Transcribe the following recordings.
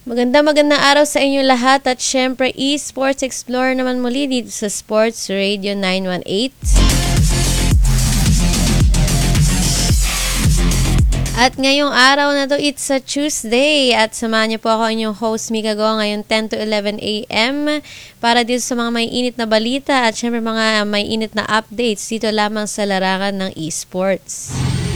Magandang araw sa inyo lahat at syempre Esports Explorer naman muli dito sa Sports Radio 918. At ngayong araw na to, it's a Tuesday at samahan niyo po ako inyong host Mika Go ngayon 10 to 11 a.m. para dito sa mga may init na balita at syempre mga may init na updates dito lamang sa larangan ng esports.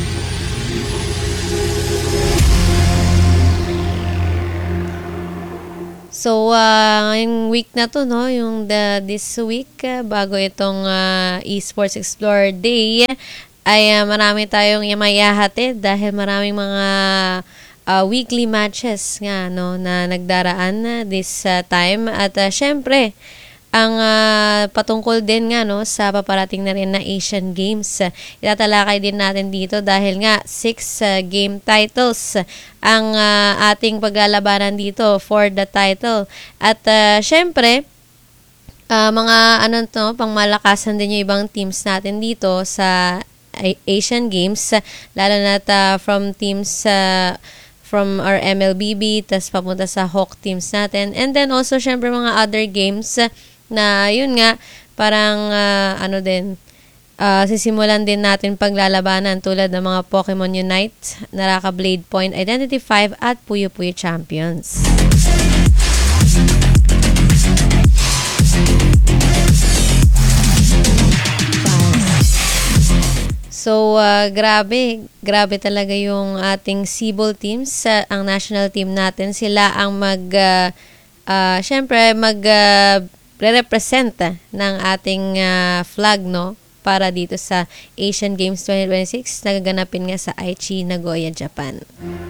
So, ngayong week na to, no, this week, bago itong Esports Explorer Day, ay marami tayong mayahatid dahil maraming mga weekly matches nga, no, na nagdaraan this time. At syempre, ang patungkol din nga no sa paparating na rin na Asian Games. Itatalakay din natin dito dahil nga 6 game titles ang ating paglalabanan dito for the title. At syempre, mga pangmalakasan din yung ibang teams natin dito sa Asian Games, lalo na from teams from our MLBB, tas papunta sa Hawk teams natin. And then also, syempre, mga other games na yun nga, parang sisimulan din natin paglalabanan tulad ng mga Pokemon Unite, Naraka Blade Point, Identity 5 at Puyo Puyo Champions. So, grabe talaga yung ating Cebol teams, ang national team natin. Sila ang syempre, re-represent ng ating flag, no, para dito sa Asian Games 2026 na gaganapin nga sa Aichi, Nagoya, Japan.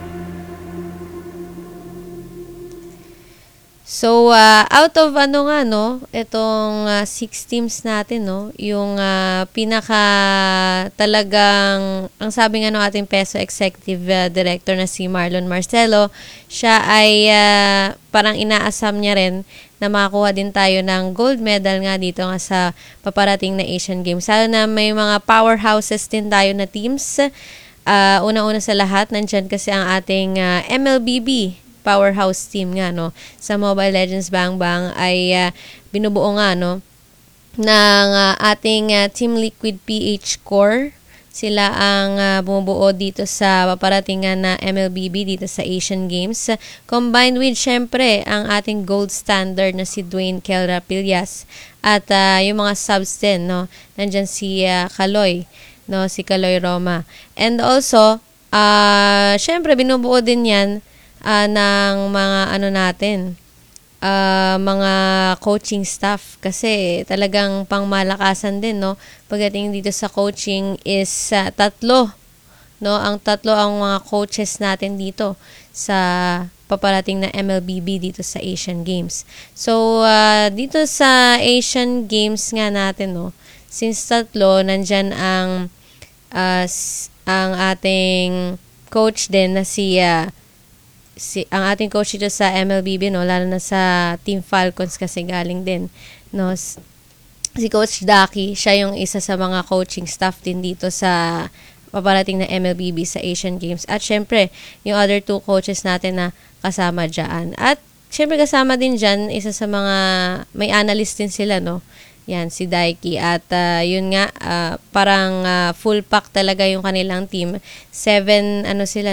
So, out of itong 6 teams natin, no, yung pinaka talagang, ang sabi nga ng ating PESO Executive Director na si Marlon Marcelo, siya ay parang inaasam niya rin na makakuha din tayo ng gold medal nga dito nga sa paparating na Asian Games. Lalo na may mga powerhouses din tayo na teams. Una-una sa lahat, nandyan kasi ang ating MLBB powerhouse team nga, no, sa Mobile Legends Bang Bang ay binubuo nga, no, ng ating Team Liquid PH Core. Sila ang bumubuo dito sa paparating na MLBB dito sa Asian Games. Combined with, syempre, ang ating gold standard na si Dwayne Kelra Pillas. At yung mga subs din, no, nandyan si Kaloy, no, si Kaloy Roma. And also, syempre, binubuo din yan ng mga mga coaching staff kasi talagang pangmalakasan din, no, pagdating dito sa coaching is tatlo ang mga coaches natin dito sa paparating na MLBB dito sa Asian Games. So dito sa Asian Games nga natin, no, since tatlo, nandyan ang ating coach din na ang ating coach dito sa MLBB, no, lalo na sa Team Falcons kasi galing din, no, si Coach Daki. Siya yung isa sa mga coaching staff din dito sa paparating na MLBB sa Asian Games. At syempre, yung other 2 coaches natin na kasama dyan. At syempre kasama din dyan, isa sa mga may analyst din sila, no, yan, si Daiki. At yun nga, parang full pack talaga yung kanilang team. 7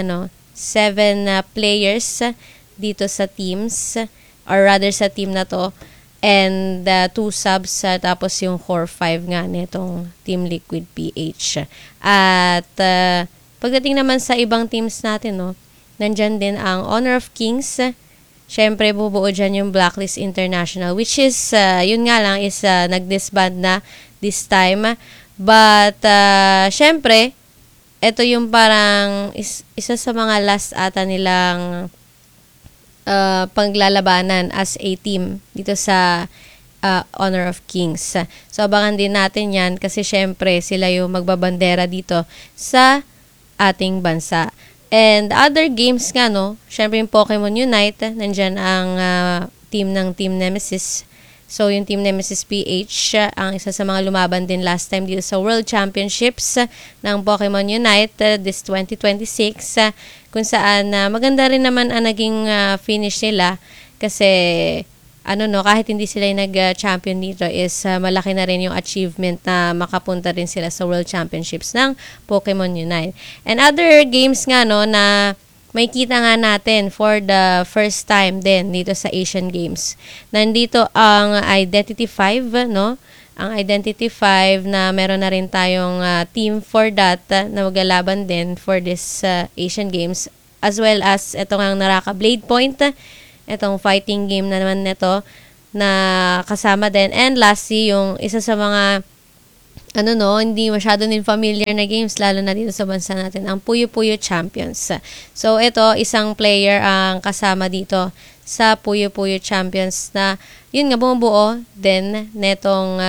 players dito sa teams, or rather sa team na to, and 2 subs, tapos yung core 5 nga nitong Team Liquid PH. At pagdating naman sa ibang teams natin, no, nandyan din ang Honor of Kings. Syempre, bubuo dyan yung Blacklist International, which is, yun nga lang, is nag-disband na this time. But, syempre, ito yung parang isa sa mga last ata nilang paglalabanan as a team dito sa Honor of Kings. So, abangan din natin yan kasi syempre sila yung magbabandera dito sa ating bansa. And other games nga, no, syempre yung Pokemon Unite, nandyan ang team ng Team Nemesis So, yung Team Nemesis PH, ang isa sa mga lumaban din last time dito sa World Championships ng Pokemon Unite this 2026, kung saan maganda rin naman ang naging finish nila kasi kahit hindi sila yung nag-champion dito is malaki na rin yung achievement na makapunta rin sila sa World Championships ng Pokemon Unite. And other games nga na may kita nga natin for the first time din dito sa Asian Games. Nandito ang Identity 5, no? Ang Identity 5 na meron na rin tayong team for that na maglalaban din for this Asian Games, as well as itong ang Naraka Blade Point, itong fighting game na naman nito na kasama din. And lastly, yung isa sa mga hindi masyado din familiar na games, lalo na dito sa bansa natin, ang Puyo Puyo Champions. So, ito, isang player ang kasama dito sa Puyo Puyo Champions na, yun nga, bumubuo din netong,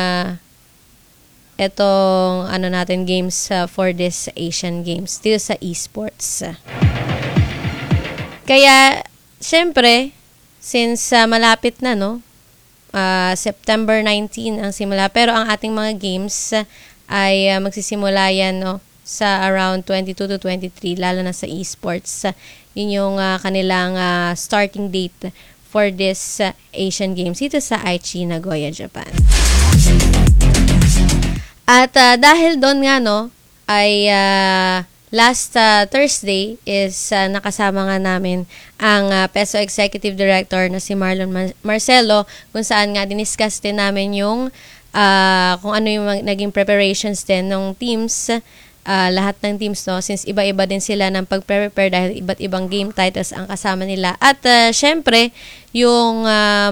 games for this Asian Games, dito sa esports. Kaya, syempre, since malapit na, September 19 ang simula. Pero ang ating mga games ay magsisimula yan sa around 22 to 23, lalo na sa esports. Yun yung kanilang starting date for this Asian Games dito sa Aichi, Nagoya, Japan. At dahil doon nga ay last Thursday is nakasama nga namin ang PESO Executive Director na si Marlon Marcelo, kung saan nga diniscuss din namin yung kung ano yung naging preparations din ng teams, lahat ng teams since iba-iba din sila ng pag-prepare dahil iba't ibang game titles ang kasama nila. At syempre yung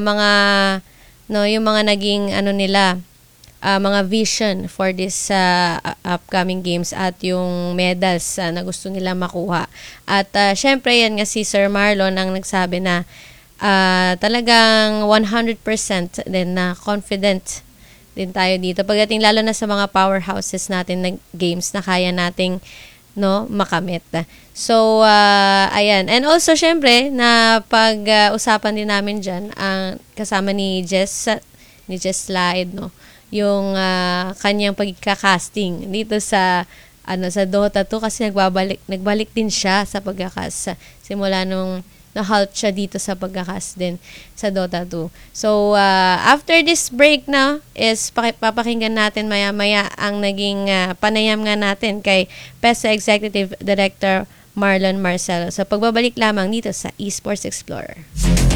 yung mga naging nila, mga vision for this upcoming games at yung medals na gusto nila makuha. At syempre yan nga si Sir Marlon ang nagsabi na talagang 100% din na confident din tayo dito pagdating lalo na sa mga powerhouses natin na games na kaya nating makamit. So ayan, and also syempre na pag-usapan din namin diyan ang kasama ni Jess Slide yung kanyang pagkakasting dito sa sa Dota 2 kasi nagbalik din siya sa pagkakas simula nung na-halt siya dito sa pagkakas din sa Dota 2. So after this break na is papakinggan natin maya-maya ang naging panayam nga natin kay PESO Executive Director Marlon Marcelo. So pagbabalik lamang dito sa Esports Explorer.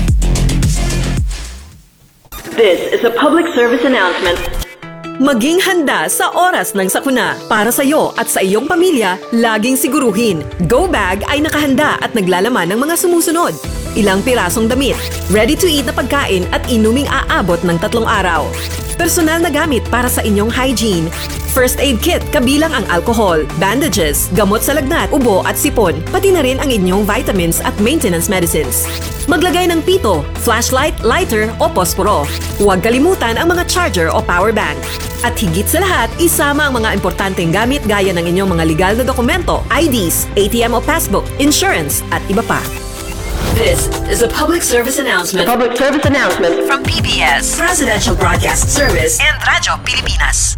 This is a public service announcement. Maging handa sa oras ng sakuna. Para sa iyo at sa iyong pamilya, laging siguruhin. Go Bag ay nakahanda at naglalaman ng mga sumusunod. Ilang pirasong damit, ready-to-eat na pagkain at inuming aabot ng 3 araw. Personal na gamit para sa inyong hygiene. First aid kit kabilang ang alcohol, bandages, gamot sa lagnat, ubo at sipon, pati na rin ang inyong vitamins at maintenance medicines. Maglagay ng pito, flashlight, lighter o posporo. Huwag kalimutan ang mga charger o power bank. At higit sa lahat, isama ang mga importanteng gamit gaya ng inyong mga legal na dokumento, IDs, ATM o passbook, insurance at iba pa. This is a public service announcement. Public service announcement From PBS, Presidential Broadcast Service and Radyo Pilipinas.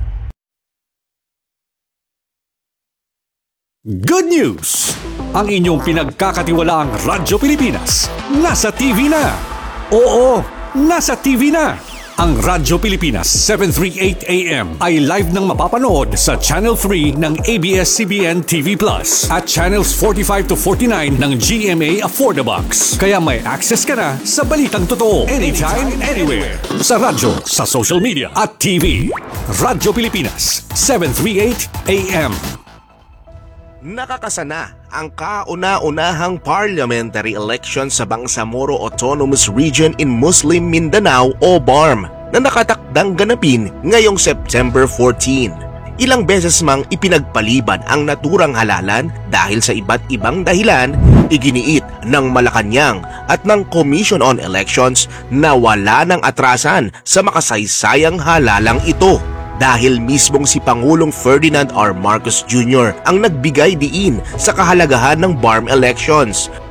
Good news! Ang inyong pinagkakatiwalaang Radyo Pilipinas nasa TV na. Oo, nasa TV na. Ang Radyo Pilipinas 738 AM ay live nang mapapanood sa Channel 3 ng ABS-CBN TV Plus at Channels 45 to 49 ng GMA Affordabox. Kaya may access ka na sa balitang totoo anytime, anywhere. Sa radyo, sa social media at TV. Radyo Pilipinas 738 AM. Nakakasana ang kauna-unahang parliamentary election sa Bangsamoro Autonomous Region in Muslim Mindanao o BARM na nakatakdang ganapin ngayong September 14. Ilang beses mang ipinagpaliban ang naturang halalan dahil sa iba't ibang dahilan, iginiit ng Malacanang at ng Commission on Elections na wala ng atrasan sa makasaysayang halalang ito. Dahil mismong si Pangulong Ferdinand R. Marcos Jr. ang nagbigay diin sa kahalagahan ng BARM elections.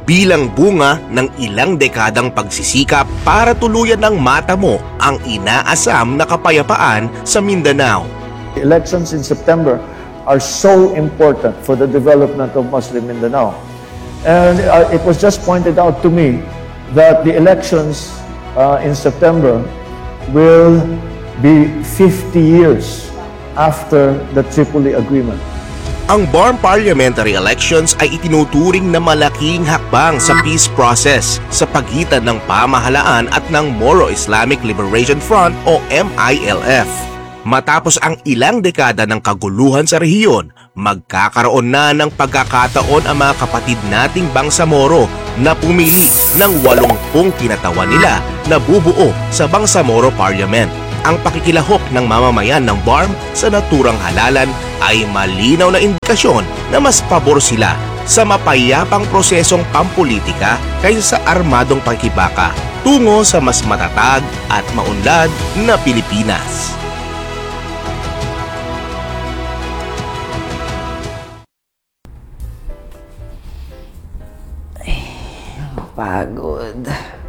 bilang bunga ng ilang dekadang pagsisikap para tuluyan ng matamo ang inaasam na kapayapaan sa Mindanao. The elections in September are so important for the development of Muslim Mindanao. And it was just pointed out to me that the elections in September will be 50 years after the Tripoli Agreement. Ang BARM parliamentary elections ay itinuturing na malaking hakbang sa peace process sa pagitan ng pamahalaan at ng Moro Islamic Liberation Front o MILF. Matapos ang ilang dekada ng kaguluhan sa rehiyon, magkakaroon na ng pagkakataon ang mga kapatid nating Bangsamoro na pumili ng 80 kinatawan nila na bubuo sa Bangsamoro Parliament. Ang pakikilahok ng mamamayan ng BARM sa naturang halalan ay malinaw na indikasyon na mas pabor sila sa mapayapang prosesong pampolitika kaysa sa armadong pakikibaka tungo sa mas matatag at maunlad na Pilipinas. Pagod.